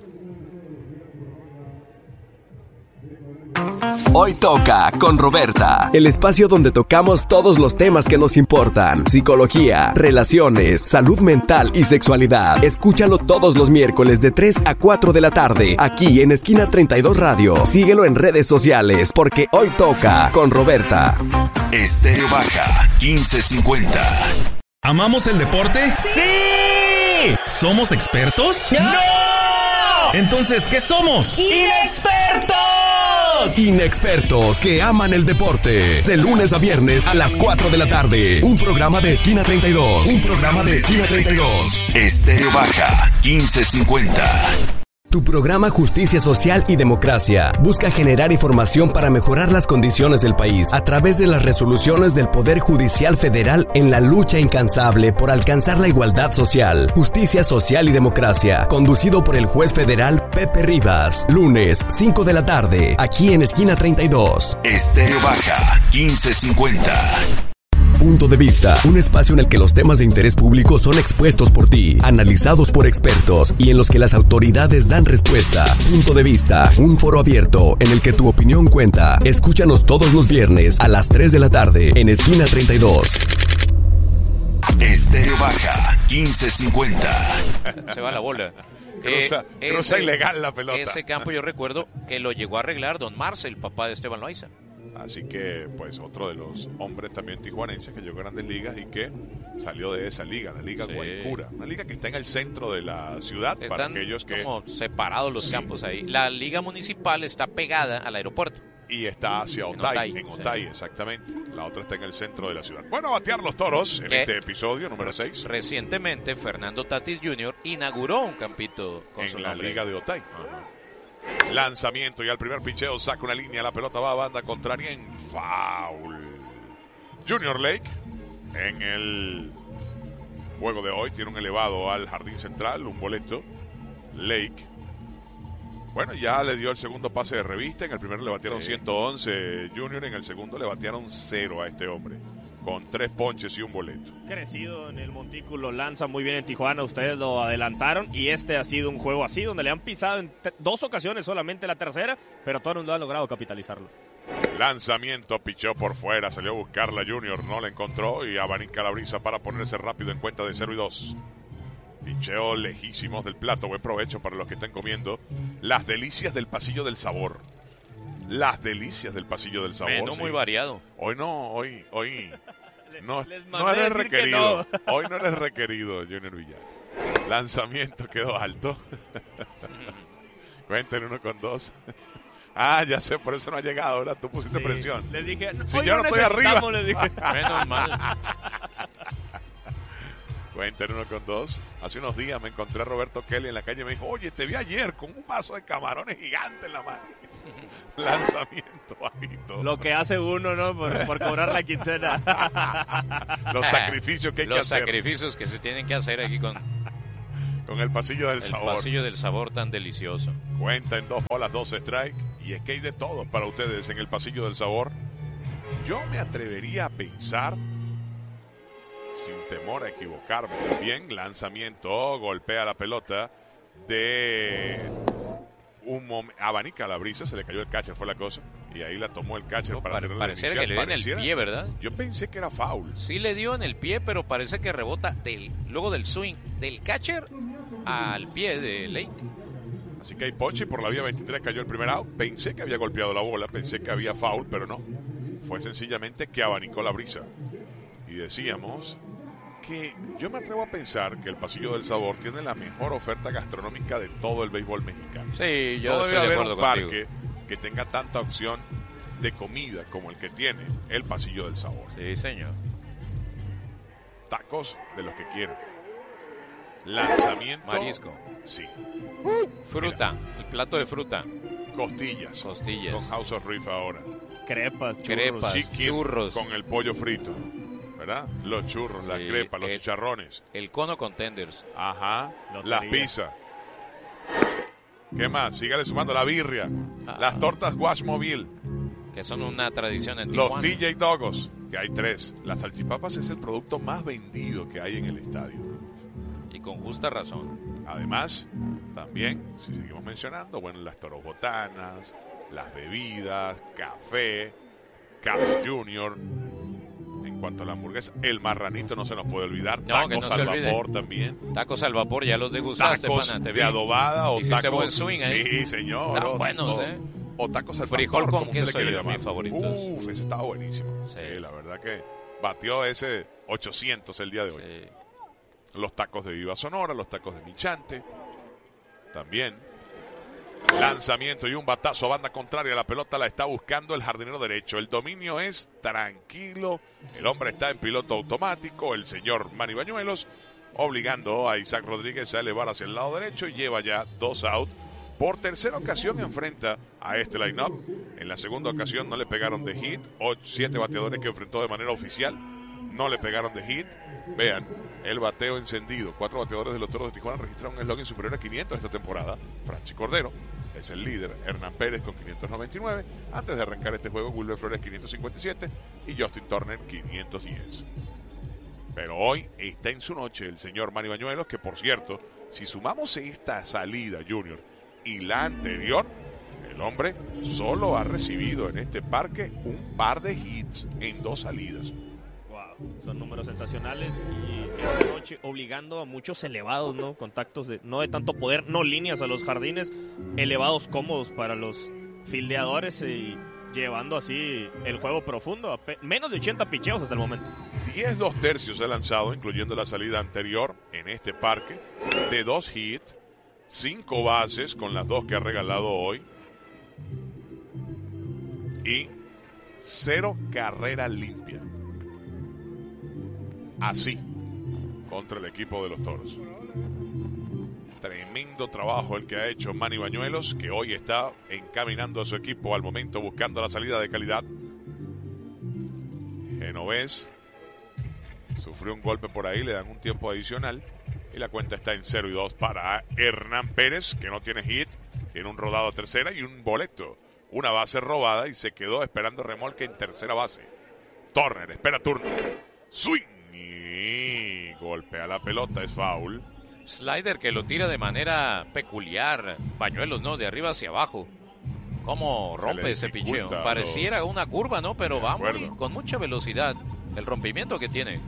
Hoy toca con Roberta, el espacio donde tocamos todos los temas que nos importan: psicología, relaciones, salud mental y sexualidad. Escúchalo todos los miércoles de 3 a 4 de la tarde, aquí en Esquina 32 Radio. Síguelo en redes sociales, porque hoy toca con Roberta. Estéreo Baja 1550. ¿Amamos el deporte? ¡Sí! ¿Somos expertos? ¡No! Entonces, ¿qué somos? ¡Inexpertos! Inexpertos que aman el deporte. De lunes a viernes a las 4 de la tarde. Un programa de Esquina 32. Un programa de Esquina 32. Estéreo Baja 1550. Tu programa Justicia Social y Democracia busca generar información para mejorar las condiciones del país a través de las resoluciones del Poder Judicial Federal en la lucha incansable por alcanzar la igualdad social. Justicia Social y Democracia, conducido por el juez federal Pepe Rivas. Lunes, 5 de la tarde, aquí en Esquina 32. Estéreo Baja 1550. Punto de Vista, un espacio en el que los temas de interés público son expuestos por ti, analizados por expertos y en los que las autoridades dan respuesta. Punto de Vista, un foro abierto en el que tu opinión cuenta. Escúchanos todos los viernes a las 3 de la tarde en Esquina 32. Estéreo Baja 1550. Se va la bola. Cruza ilegal la pelota. Ese campo yo recuerdo que lo llegó a arreglar don Marcel, papá de Esteban Loaiza. Así que, pues, otro de los hombres también tijuanenses que llegó a Grandes Ligas y que salió de esa liga, la Liga Guaycura. Una liga que está en el centro de la ciudad. Están para aquellos que... como separados los campos ahí. La liga municipal está pegada al aeropuerto. Y está hacia Otay, en Otay, exactamente. La otra está en el centro de la ciudad. Bueno, a batear los toros en este episodio número 6. Recientemente, Fernando Tatis Jr. inauguró un campito con su la nombre. liga de Otay. Lanzamiento y al primer picheo saca una línea, la pelota va a banda contraria en foul. Junior Lake en el juego de hoy tiene un elevado al jardín central, un boleto. Lake, bueno, ya le dio el segundo pase de revista. En el primero le batearon 111 Junior, en el segundo le batearon 0 a este hombre, con 3 ponches y un boleto. Crecido en el montículo, lanza muy bien en Tijuana, ustedes lo adelantaron, y este ha sido un juego así, donde le han pisado en 2 ocasiones, solamente la tercera, pero todo no ha logrado capitalizarlo. Lanzamiento, pichó por fuera, salió a buscarla Junior, no la encontró y abanica la brisa para ponerse rápido en cuenta de 0-2. Picheo lejísimos del plato, buen provecho para los que están comiendo las delicias del pasillo del sabor. Las delicias del pasillo del sabor. Menú muy variado. Hoy no no mandé eres decir que requerido. no. Hoy no eres requerido, Junior Villares. Lanzamiento quedó alto. Cuenten 1-2. Ah, ya sé, por eso no ha llegado, ¿verdad? Tú pusiste presión. Les dije, si yo no estoy arriba. Les dije. Menos mal. Cuenten 1-2. Hace unos días me encontré a Roberto Kelly en la calle y me dijo, oye, te vi ayer con un vaso de camarones gigante en la mano. Lanzamiento bajito. Lo que hace uno, ¿no? Por cobrar la quincena. Los sacrificios que hay que hacer. Los sacrificios que se tienen que hacer aquí con el pasillo del sabor. El pasillo del sabor tan delicioso. Cuenta en 2 bolas, 2 strike. Y es que hay de todo para ustedes en el pasillo del sabor. Yo me atrevería a pensar, sin temor a equivocarme, bien, lanzamiento, golpea la pelota de un momento, abanica la brisa, se le cayó el catcher, fue la cosa, y ahí la tomó el catcher para tenerla pareciera inicial. Que le dio en el pie, ¿verdad? Yo pensé que era foul. Sí le dio en el pie, pero parece que rebota luego del swing del catcher al pie de Lake. Así que hay ponche, por la vía 23 cayó el primer out. Pensé que había golpeado la bola, pensé que había foul, pero no. Fue sencillamente que abanicó la brisa. Y decíamos que yo me atrevo a pensar que el Pasillo del Sabor tiene la mejor oferta gastronómica de todo el béisbol mexicano. Sí, yo no estoy de acuerdo contigo. que tenga tanta opción de comida como el que tiene el Pasillo del Sabor. Sí, señor. Tacos de los que quiero. Lanzamiento. Marisco. Sí. Fruta. Mira. El plato de fruta. Costillas. Con House of Reef ahora. Crepas, churros. Con el pollo frito. ¿Verdad? Los churros, las crepas, los chicharrones. El cono con tenders. Ajá. Las pizzas. ¿Qué más? Sígale sumando la birria. Las tortas Washmobile. Que son una tradición en Tijuana. Los TJ Dogos, que hay 3. Las salchipapas es el producto más vendido que hay en el estadio. Y con justa razón. Además, también, si seguimos mencionando, bueno, las torobotanas, las bebidas, café, Carl's Jr. En cuanto a la hamburguesa, el marranito no se nos puede olvidar. Tacos al vapor también. Tacos al vapor, ya los degustaste, tacos pana, de adobada o hiciste tacos. Buen swing, Sí, señor. Están buenos, O tacos al frijol pastor, con queso, mis favoritos. Ese estaba buenísimo. Sí, la verdad que batió ese 800 el día de hoy. Sí. Los tacos de Viva Sonora, los tacos de Michante. También. Lanzamiento y un batazo a banda contraria. La pelota la está buscando el jardinero derecho. El dominio es tranquilo. El hombre está en piloto automático. El señor Manny Bañuelos obligando a Isaac Rodríguez a elevar hacia el lado derecho y lleva ya 2 out. Por tercera ocasión enfrenta a este line-up. En la segunda ocasión no le pegaron de hit. 7 bateadores que enfrentó de manera oficial no le pegaron de hit. Vean, el bateo encendido. 4 bateadores de los Toros de Tijuana registraron un eslogan superior a 500 esta temporada. Franchi Cordero es el líder. Hernán Pérez con 599. Antes de arrancar este juego, Wilber Flores 557 y Justin Turner 510. Pero hoy está en su noche el señor Manny Bañuelos, que por cierto, si sumamos esta salida, Junior, y la anterior, el hombre solo ha recibido en este parque un par de hits en 2 salidas. Wow, son números sensacionales y esta noche obligando a muchos elevados, ¿no? Contactos no de tanto poder, no líneas a los jardines, elevados cómodos para los fildeadores y llevando así el juego profundo a menos de 80 picheos hasta el momento. 10 2/3 ha lanzado, incluyendo la salida anterior en este parque, de 2 hits. 5 bases con las 2 que ha regalado hoy. Y 0 carrera limpia. Así, contra el equipo de los Toros. Tremendo trabajo el que ha hecho Manny Bañuelos, que hoy está encaminando a su equipo al momento buscando la salida de calidad. Genovés sufrió un golpe por ahí, le dan un tiempo adicional. Y la cuenta está en 0-2 para Hernán Pérez, que no tiene hit, tiene un rodado a tercera y un boleto. Una base robada y se quedó esperando remolque en tercera base. Turner espera turno. Swing y golpea la pelota, es foul. Slider que lo tira de manera peculiar. Bañuelos, ¿no? De arriba hacia abajo. ¿Cómo rompe ese picheo? Pareciera una curva, ¿no? Pero va con mucha velocidad. El rompimiento que tiene.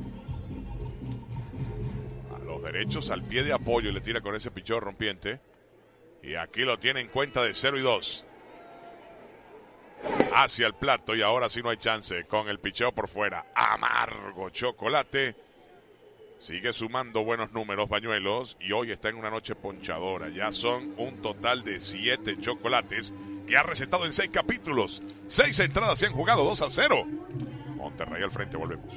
Derechos al pie de apoyo y le tira con ese picheo rompiente. Y aquí lo tiene en cuenta de 0-2. Hacia el plato y ahora sí no hay chance con el picheo por fuera. Amargo chocolate. Sigue sumando buenos números Bañuelos y hoy está en una noche ponchadora. Ya son un total de 7 chocolates que ha recetado en 6 capítulos. 6 entradas se han jugado 2-0. Monterrey al frente, volvemos.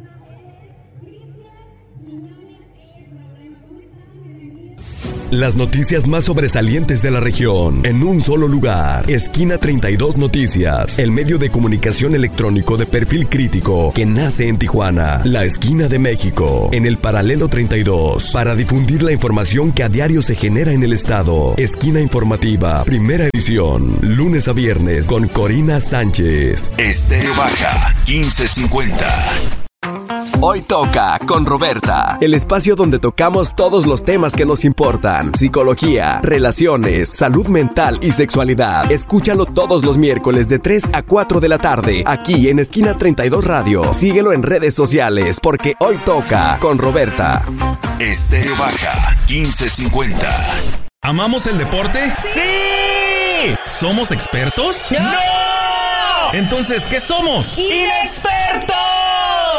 Las noticias más sobresalientes de la región en un solo lugar. Esquina 32 Noticias, el medio de comunicación electrónico de perfil crítico que nace en Tijuana, la esquina de México, en el paralelo 32, para difundir la información que a diario se genera en el estado. Esquina informativa, primera edición, lunes a viernes con Corina Sánchez. Estéreo Baja 1550. Hoy toca con Roberta, el espacio donde tocamos todos los temas que nos importan: psicología, relaciones, salud mental y sexualidad. Escúchalo todos los miércoles de 3 a 4 de la tarde, aquí en Esquina 32 Radio. Síguelo en redes sociales, porque hoy toca con Roberta. Estéreo Baja 1550. ¿Amamos el deporte? ¡Sí! ¿Somos expertos? ¡No! Entonces, ¿qué somos? ¡Inexpertos!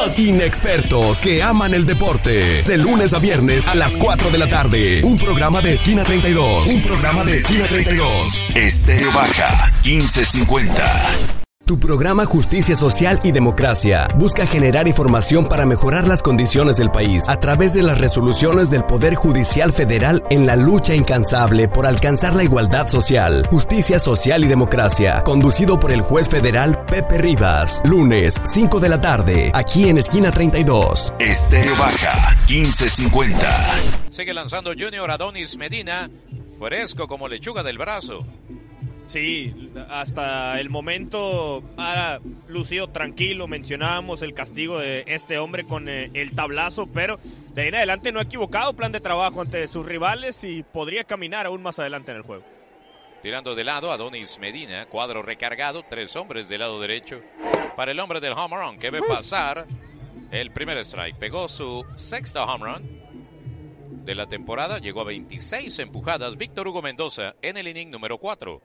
¡Vamos! Inexpertos que aman el deporte. De lunes a viernes a las 4 de la tarde. Un programa de Esquina 32. Un programa de Esquina 32. Estéreo Baja 1550. Tu programa Justicia Social y Democracia busca generar información para mejorar las condiciones del país a través de las resoluciones del Poder Judicial Federal en la lucha incansable por alcanzar la igualdad social. Justicia Social y Democracia, conducido por el juez federal Pepe Rivas. Lunes, 5 de la tarde, aquí en Esquina 32. Estéreo Baja 1550. Sigue lanzando Junior Adonis Medina, fresco como lechuga del brazo. Sí, hasta el momento ha lucido tranquilo. Mencionábamos el castigo de este hombre con el tablazo, pero de ahí en adelante no ha equivocado plan de trabajo ante sus rivales y podría caminar aún más adelante en el juego. Tirando de lado, Adonis Medina, cuadro recargado, 3 hombres del lado derecho. Para el hombre del home run que ve pasar el primer strike. Pegó su 6º home run de la temporada, llegó a 26 empujadas. Víctor Hugo Mendoza en el inning número 4.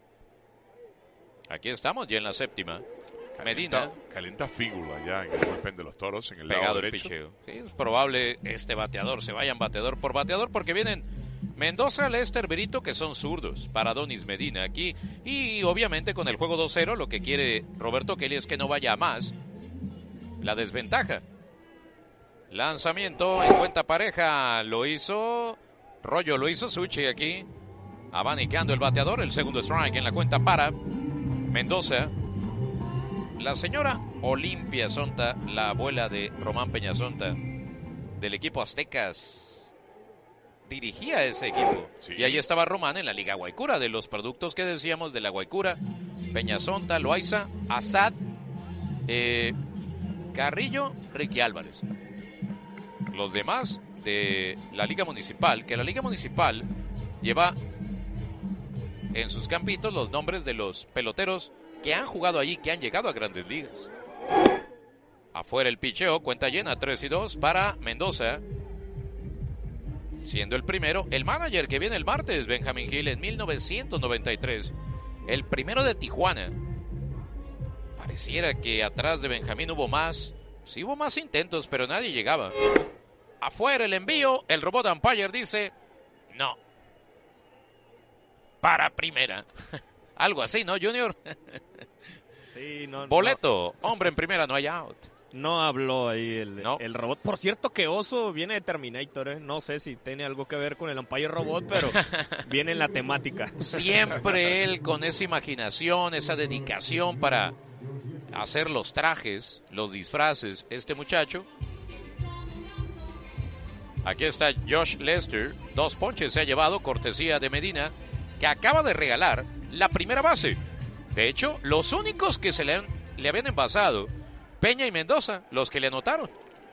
Aquí estamos ya en la 7ª. Medina. Calienta fígula ya en el bullpen de los Toros en el pegado lado el derecho. picheo. Sí, es probable este bateador se vayan bateador por bateador porque vienen Mendoza, Lester, Brito, que son zurdos para Adonis Medina aquí. Y obviamente con el juego 2-0 lo que quiere Roberto Kelly es que no vaya a más. La desventaja. Lanzamiento en cuenta pareja. Lo hizo Rollo, lo hizo Suchi aquí. Abanicando el bateador. El segundo strike en la cuenta para Mendoza. La señora Olimpia Sonta, la abuela de Román Peñasonta, del equipo Aztecas, dirigía ese equipo. Sí. Y ahí estaba Román en la Liga Guaycura, de los productos que decíamos de la Guaycura. Peñasonta, Loaiza, Asad, Carrillo, Ricky Álvarez. Los demás de la Liga Municipal, que la Liga Municipal lleva en sus campitos los nombres de los peloteros que han jugado allí, que han llegado a Grandes Ligas. Afuera el picheo, cuenta llena, 3-2 para Mendoza. Siendo el primero, el manager que viene el martes, Benjamín Gil, en 1993. El primero de Tijuana. Pareciera que atrás de Benjamín hubo más. Sí hubo más intentos, pero nadie llegaba. Afuera el envío, el robot umpire dice no. Para primera. Algo así, ¿no, Junior? Sí, no. Boleto, no. Hombre en primera, no hay out. No habló ahí el robot. Por cierto que Oso viene de Terminator, ¿eh? No sé si tiene algo que ver con el umpire robot, pero viene en la temática. Siempre él con esa imaginación, esa dedicación para hacer los trajes, los disfraces, este muchacho. Aquí está Josh Lester, 2 ponches se ha llevado, cortesía de Medina, que acaba de regalar la primera base. De hecho, los únicos que se le habían envasado, Peña y Mendoza, los que le anotaron.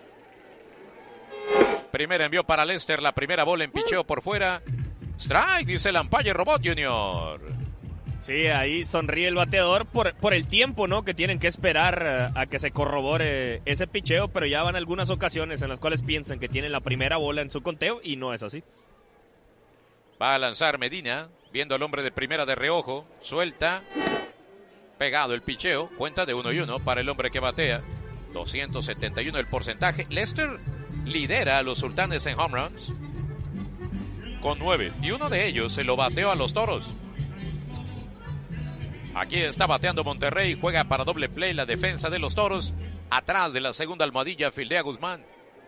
Primera envió para Lester, la primera bola en picheo por fuera. Strike, dice el umpire robot, Junior. Sí, ahí sonríe el bateador por el tiempo, ¿no? Que tienen que esperar a que se corrobore ese picheo, pero ya van algunas ocasiones en las cuales piensan que tienen la primera bola en su conteo y no es así. Va a lanzar Medina, viendo al hombre de primera de reojo, suelta, pegado el picheo, cuenta de 1-1 para el hombre que batea, 271 el porcentaje. Lester lidera a los Sultanes en home runs con 9 y uno de ellos se lo bateó a los Toros. Aquí está bateando Monterrey, juega para doble play la defensa de los Toros, atrás de la segunda almohadilla fildea Guzmán.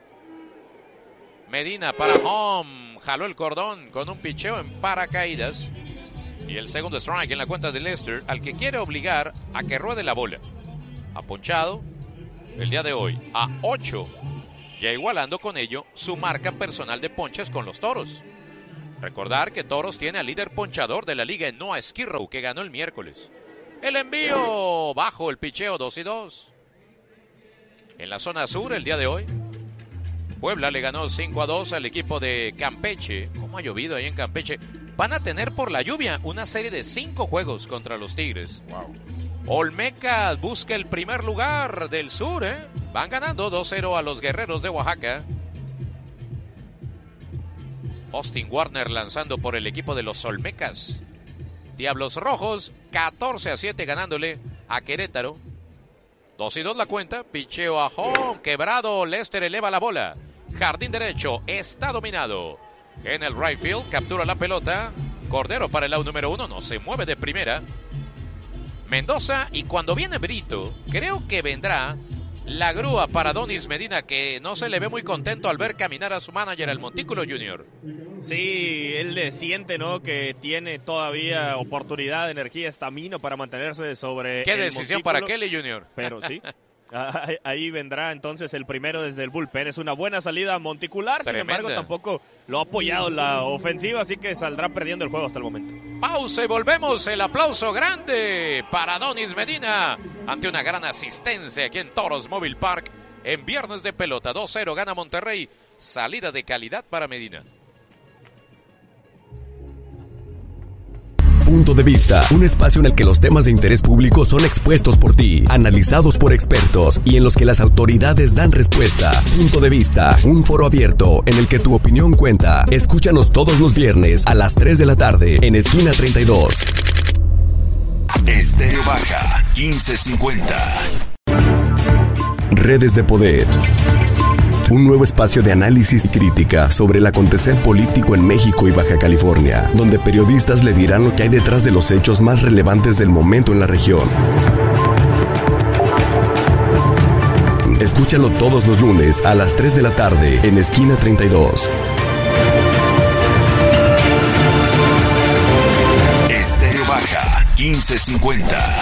Medina para home, jaló el cordón con un picheo en paracaídas. Y el segundo strike en la cuenta de Lester, al que quiere obligar a que ruede la bola. Ha ponchado el día de hoy a 8, ya igualando con ello su marca personal de ponches con los Toros. Recordar que Toros tiene al líder ponchador de la liga en Noah Skirrow, que ganó el miércoles. El envío, bajo el picheo, 2-2. En la zona sur el día de hoy, Puebla le ganó 5-2 al equipo de Campeche. ¿Cómo ha llovido ahí en Campeche? Van a tener por la lluvia una serie de 5 juegos contra los Tigres. Wow. Olmecas busca el primer lugar del sur, ¿eh? Van ganando 2-0 a los Guerreros de Oaxaca. Austin Warner lanzando por el equipo de los Olmecas. Diablos Rojos, 14-7 ganándole a Querétaro. 2-2 la cuenta. Picheo a home. Quebrado. Lester eleva la bola. Jardín derecho. Está dominado. En el right field. Captura la pelota. Cordero para el out número 1. No se mueve de primera. Mendoza. Y cuando viene Brito, creo que vendrá la grúa para Adonis Medina, que no se le ve muy contento al ver caminar a su manager, el Montículo Junior. Sí, él le siente, ¿no?, que tiene todavía oportunidad, energía, estamina para mantenerse sobre ¿Qué el decisión Montículo? para Kelly Junior? Pero sí. Ahí vendrá entonces el primero desde el bullpen. Es una buena salida monticular. Tremenda. Sin embargo, tampoco lo ha apoyado la ofensiva, así que saldrá perdiendo el juego hasta el momento. Pausa y volvemos. El aplauso grande para Adonis Medina ante una gran asistencia aquí en Toros Mobile Park en viernes de pelota. 2-0 gana Monterrey. Salida de calidad para Medina. Punto de Vista, un espacio en el que los temas de interés público son expuestos por ti, analizados por expertos y en los que las autoridades dan respuesta. Punto de Vista, un foro abierto en el que tu opinión cuenta. Escúchanos todos los viernes a las 3 de la tarde en Esquina 32. Estéreo Baja 1550. Redes de Poder. Un nuevo espacio de análisis y crítica sobre el acontecer político en México y Baja California, donde periodistas le dirán lo que hay detrás de los hechos más relevantes del momento en la región. Escúchalo todos los lunes a las 3 de la tarde en Esquina 32. Estéreo Baja 1550.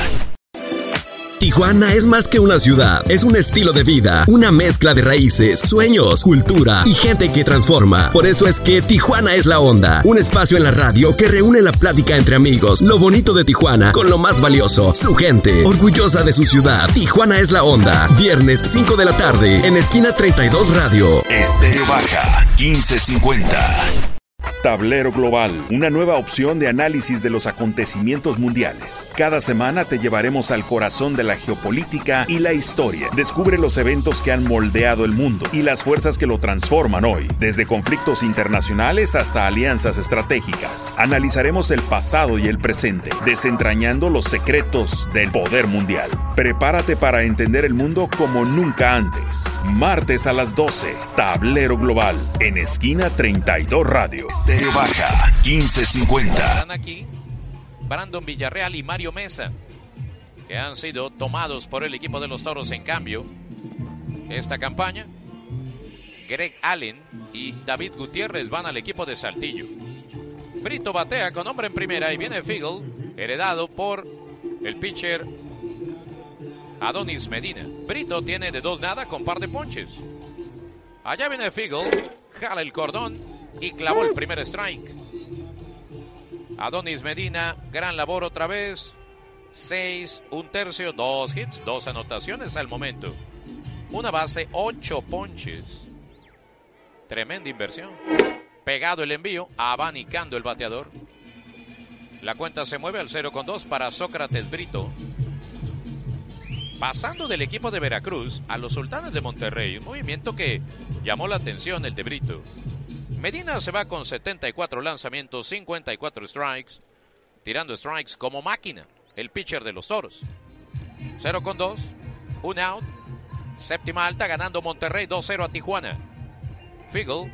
Tijuana es más que una ciudad, es un estilo de vida, una mezcla de raíces, sueños, cultura y gente que transforma. Por eso es que Tijuana es la onda, un espacio en la radio que reúne la plática entre amigos, lo bonito de Tijuana con lo más valioso, su gente, orgullosa de su ciudad. Tijuana es la onda, viernes 5 de la tarde en Esquina 32 Radio. Estéreo Baja 1550. Tablero Global, una nueva opción de análisis de los acontecimientos mundiales. Cada semana te llevaremos al corazón de la geopolítica y la historia. Descubre los eventos que han moldeado el mundo y las fuerzas que lo transforman hoy, desde conflictos internacionales hasta alianzas estratégicas. Analizaremos el pasado y el presente, desentrañando los secretos del poder mundial. Prepárate para entender el mundo como nunca antes. Martes a las 12, Tablero Global, en Esquina 32 Radio. Estéreo Baja 1550. Están aquí Brandon Villarreal y Mario Mesa, que han sido tomados por el equipo de los Toros en cambio esta campaña. Greg Allen y David Gutiérrez van al equipo de Saltillo. Brito batea con hombre en primera y viene Figel, heredado por el pitcher Adonis Medina. Brito tiene de 2-0 con par de ponches. Allá viene Figel, jala el cordón y clavó el primer strike. Adonis Medina, gran labor otra vez. 6, 1/3, 2 hits, 2 anotaciones al momento. Una base, 8 ponches. Tremenda inversión. Pegado el envío, abanicando el bateador. La cuenta se mueve al 0-2 para Sócrates Brito. Pasando del equipo de Veracruz a los Sultanes de Monterrey, un movimiento que llamó la atención, el de Brito. Medina se va con 74 lanzamientos, 54 strikes, tirando strikes como máquina, el pitcher de los Toros. 0-2, un out, séptima alta, ganando Monterrey 2-0 a Tijuana. Figel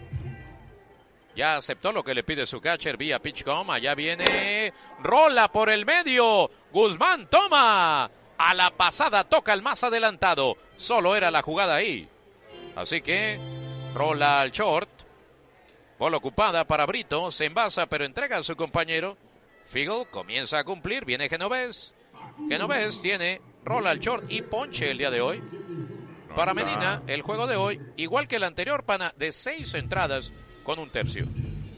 ya aceptó lo que le pide su catcher vía PitchCom. Allá viene, rola por el medio, Guzmán toma. A la pasada toca el más adelantado. Solo era la jugada ahí. Así que rola al short. Bola ocupada para Brito. Se envasa pero entrega a su compañero. Figel comienza a cumplir. Viene Genovés. Genovés tiene rola al short y ponche el día de hoy. Para Medina, el juego de hoy, igual que el anterior, pana, de 6 entradas con 1/3.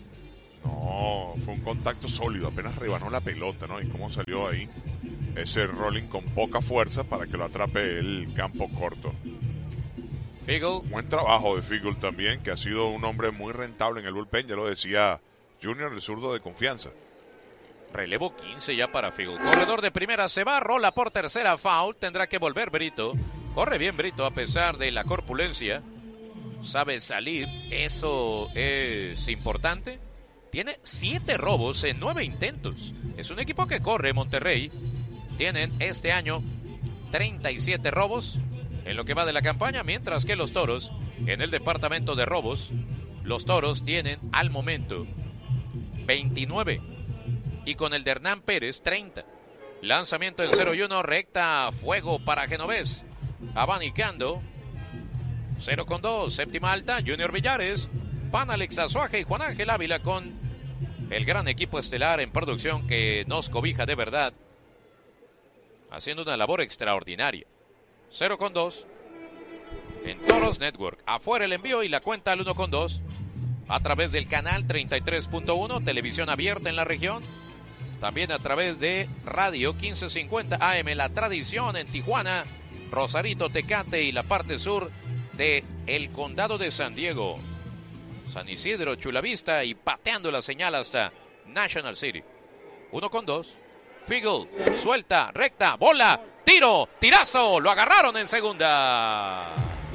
No, fue un contacto sólido. Apenas rebanó la pelota, ¿no? Y cómo salió ahí ese rolling con poca fuerza para que lo atrape el campo corto. Figel. Buen trabajo de Figel también, que ha sido un hombre muy rentable en el bullpen. Ya lo decía Junior, el zurdo de confianza. Relevo 15 ya para Figel. Corredor de primera se va, rola por tercera, foul. Tendrá que volver Brito. Corre bien Brito a pesar de la corpulencia. Sabe salir, eso es importante. Tiene 7 robos en 9 intentos. Es un equipo que corre, Monterrey. Tienen este año 37 robos en lo que va de la campaña, mientras que los Toros, en el departamento de robos, los Toros tienen al momento 29 y con el de Hernán Pérez 30. Lanzamiento en 0-1, recta, fuego para Genovés, abanicando. 0-2, séptima alta, Junior Villares, Pan Alex Azuaje y Juan Ángel Ávila con el gran equipo estelar en producción que nos cobija de verdad, haciendo una labor extraordinaria. 0-2 en Toros Network. Afuera el envío y la cuenta al 1-2 a través del canal 33.1, televisión abierta en la región. También a través de radio 1550 AM, La Tradición en Tijuana, Rosarito, Tecate y la parte sur de el condado de San Diego, San Isidro, Chula Vista y pateando la señal hasta National City. 1-2. Figel, suelta, recta, bola, tiro, tirazo, lo agarraron en segunda.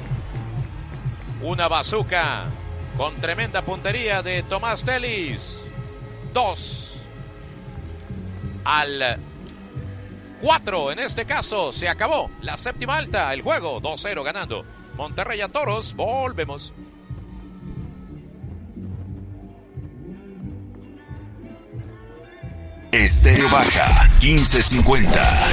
Una bazooka con tremenda puntería de Tomás Telis. 2-4 en este caso, se acabó la séptima alta, el juego 2-0 ganando Monterrey a Toros. Volvemos. Estéreo Baja 1550.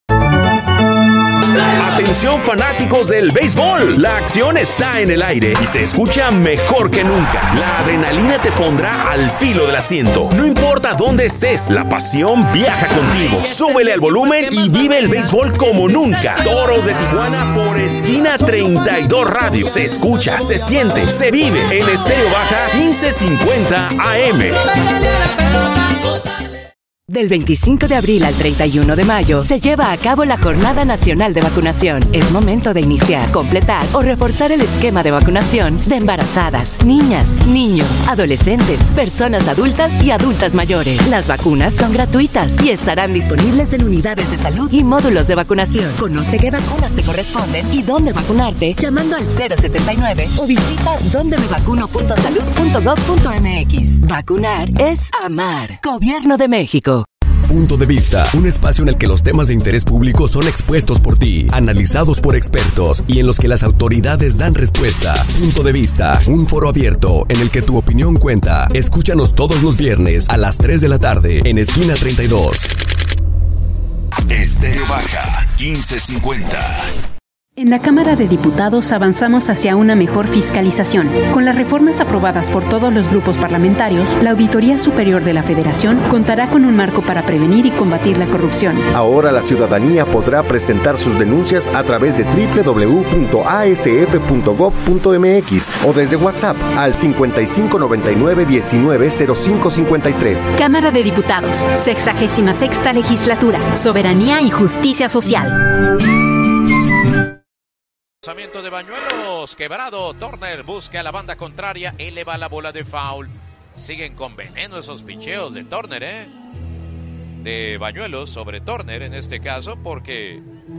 Atención fanáticos del béisbol, la acción está en el aire y se escucha mejor que nunca. La adrenalina te pondrá al filo del asiento. No importa dónde estés, la pasión viaja contigo. Súbele al volumen y vive el béisbol como nunca. Toros de Tijuana por Esquina 32 Radio. Se escucha, se siente, se vive en Estéreo Baja 1550 AM. Del 25 de abril al 31 de mayo se lleva a cabo la Jornada Nacional de Vacunación. Es momento de iniciar, completar o reforzar el esquema de vacunación de embarazadas, niñas, niños, adolescentes, personas adultas y adultas mayores. Las vacunas son gratuitas y estarán disponibles en unidades de salud y módulos de vacunación. Conoce qué vacunas te corresponden y dónde vacunarte llamando al 079 o visita dondemevacuno.salud.gov.mx. Vacunar es amar. Gobierno de México. Punto de Vista, un espacio en el que los temas de interés público son expuestos por ti, analizados por expertos y en los que las autoridades dan respuesta. Punto de Vista, un foro abierto en el que tu opinión cuenta. Escúchanos todos los viernes a las 3 de la tarde en Esquina 32. Estéreo Baja 1550. En la Cámara de Diputados avanzamos hacia una mejor fiscalización. Con las reformas aprobadas por todos los grupos parlamentarios, la Auditoría Superior de la Federación contará con un marco para prevenir y combatir la corrupción. Ahora la ciudadanía podrá presentar sus denuncias a través de www.asf.gov.mx o desde WhatsApp al 5599-190553. Cámara de Diputados, 66ª Legislatura, Soberanía y Justicia Social. Lanzamiento de Bañuelos, quebrado. Turner busca a la banda contraria, eleva la bola de foul. Siguen con veneno esos picheos de Turner, de Bañuelos sobre Turner en este caso, porque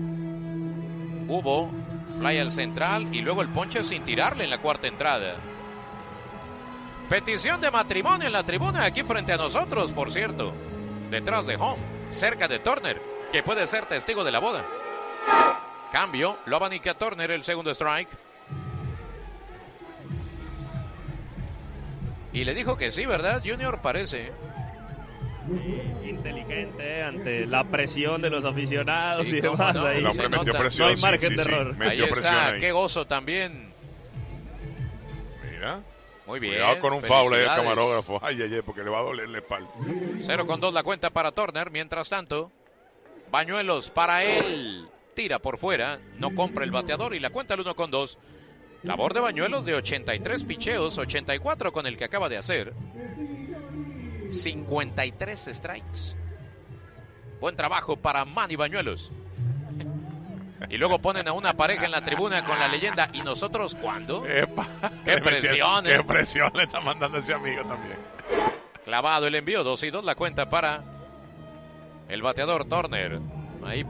hubo fly al central y luego el ponche sin tirarle en la cuarta entrada. Petición de matrimonio en la tribuna aquí frente a nosotros, por cierto, detrás de home, cerca de Turner, que puede ser testigo de la boda. Cambio, lo abanica Turner, el segundo strike. Y le dijo que sí, ¿verdad, Junior? Parece. Sí, inteligente ante la presión de los aficionados y demás. No, ahí se nota. No hay margen de error. Ahí está, qué gozo también. Mira. Muy bien. Cuidado con un foul ahí el camarógrafo. Ay, porque le va a doler la espalda. 0-2 la cuenta para Turner. Mientras tanto, Bañuelos para él. Tira por fuera, no compra el bateador y la cuenta al 1-2. Labor de Bañuelos de 83 picheos, 84 con el que acaba de hacer. 53 strikes. Buen trabajo para Manny Bañuelos. Y luego ponen a una pareja en la tribuna con la leyenda. ¿Y nosotros cuándo? Epa. ¡Qué presión! ¡Qué presión le está mandando ese amigo también! Clavado el envío, 2-2 la cuenta para el bateador Turner. Ahí